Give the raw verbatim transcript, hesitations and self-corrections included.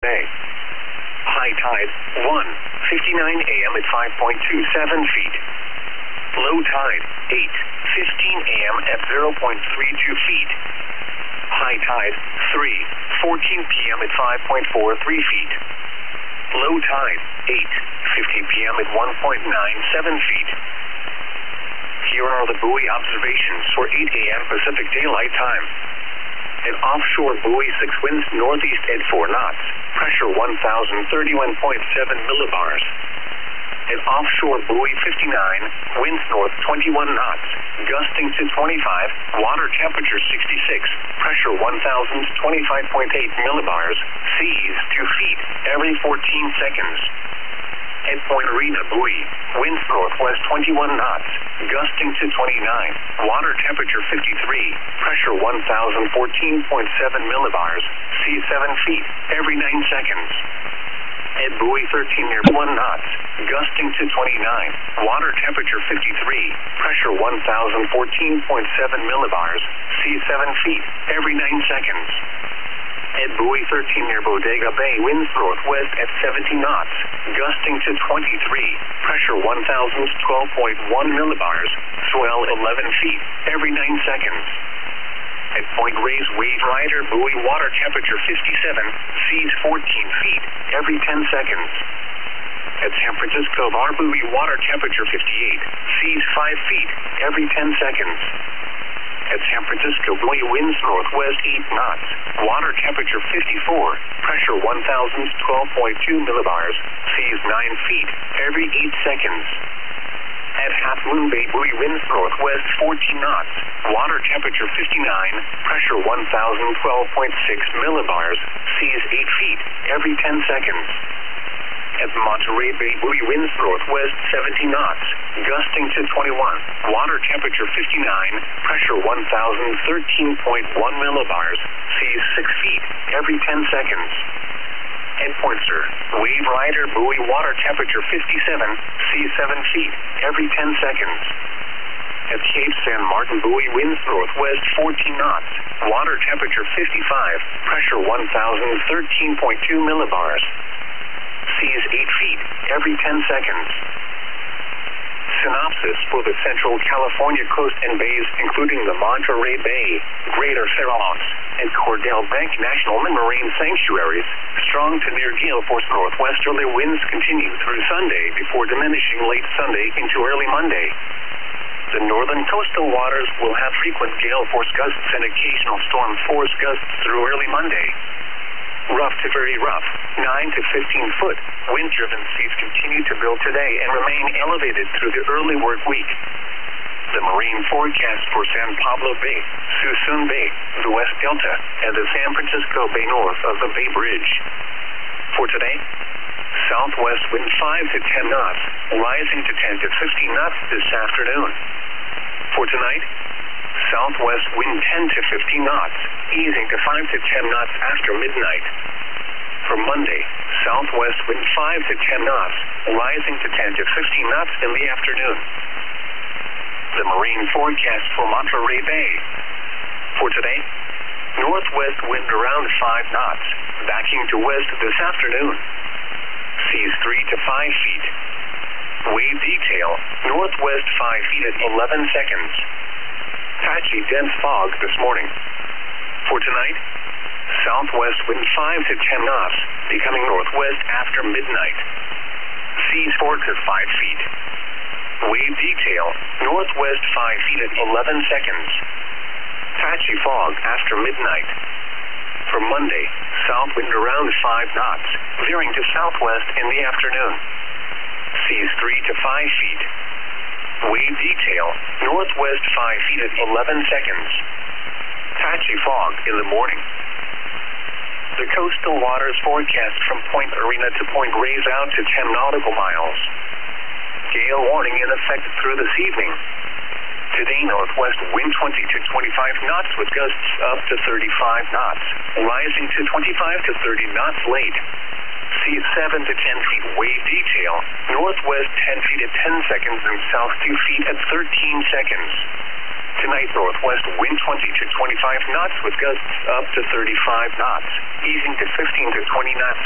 Bay. High tide, one fifty-nine a m at five point two seven feet. Low tide, eight fifteen a m at zero point three two feet. High tide, three fourteen p m at five point four three feet. Low tide, eight fifty p m at one point nine seven feet. Here are the buoy observations for eight a m Pacific Daylight Time. An offshore buoy, six winds northeast at four knots, pressure one thousand thirty-one point seven millibars. An offshore buoy, fifty-nine, winds north twenty-one knots, gusting to twenty-five, water temperature sixty-six, pressure one thousand twenty-five point eight millibars, seas two feet every fourteen seconds. At Point Arena buoy, winds northwest twenty-one knots, gusting to twenty-nine, water temperature fifty-three, pressure one thousand fourteen point seven millibars, sea seven feet every nine seconds. At buoy thirteen near one knots, gusting to twenty-nine, water temperature fifty-three, pressure one thousand fourteen point seven millibars, sea seven feet every nine seconds. At buoy thirteen near Bodega Bay, winds northwest at seventy knots, gusting to twenty-three, pressure one thousand twelve point one millibars, swell eleven feet every nine seconds. At Point Reyes Wave Rider buoy, water temperature fifty-seven, seas fourteen feet every ten seconds. At San Francisco Bar buoy, water temperature fifty-eight, seas five feet every ten seconds. At San Francisco buoy, winds northwest eight knots, water temperature fifty-four, pressure one thousand twelve point two millibars, seas nine feet every eight seconds. At Half Moon Bay buoy, winds northwest fourteen knots, water temperature fifty-nine, pressure one thousand twelve point six millibars, seas eight feet every ten seconds. At Monterey Bay buoy, winds northwest seventy knots, gusting to twenty-one, water temperature fifty-nine, pressure one thousand thirteen point one millibars, seas six feet every ten seconds. At Point Sur Wave Rider buoy, water temperature fifty-seven, seas seven feet every ten seconds. At Cape San Martin buoy, winds northwest fourteen knots, water temperature fifty-five, pressure one thousand thirteen point two millibars, seas eight feet every ten seconds. Synopsis for the Central California coast and bays, including the Monterey Bay, Greater Farallones, and Cordell Bank National Marine Sanctuaries. Strong to near gale force northwesterly winds continue through Sunday before diminishing late Sunday into early Monday. The northern coastal waters will have frequent gale force gusts and occasional storm force gusts through early Monday. Rough to very rough, nine to fifteen foot, wind-driven seas continue to build today and remain elevated through the early work week. The marine forecast for San Pablo Bay, Suisun Bay, the West Delta, and the San Francisco Bay north of the Bay Bridge. For today, southwest wind five to ten knots, rising to ten to fifteen knots this afternoon. For tonight, southwest wind ten to fifteen knots, easing to five to ten knots after midnight. For Monday, southwest wind five to ten knots, rising to ten to fifteen knots in the afternoon. The marine forecast for Monterey Bay. For today, northwest wind around five knots, backing to west this afternoon. Seas three to five feet. Wave detail, northwest five feet at eleven seconds. Patchy dense fog this morning. For tonight, southwest wind five to ten knots, becoming northwest after midnight. Seas four to five feet. Wave detail, northwest five feet at eleven seconds. Patchy fog after midnight. For Monday, south wind around five knots, veering to southwest in the afternoon. Seas three to five feet. Wave detail, northwest five feet at eleven seconds. Patchy fog in the morning. The coastal waters forecast from Point Arena to Point Reyes out to ten nautical miles. Gale warning in effect through this evening. Today, northwest wind twenty to twenty-five knots with gusts up to thirty-five knots, rising to twenty-five to thirty knots late. Seas seven to ten feet wave detail, northwest ten feet at ten seconds and south two feet at thirteen seconds. Tonight, northwest wind twenty to twenty-five knots with gusts up to thirty-five knots, easing to fifteen to twenty knots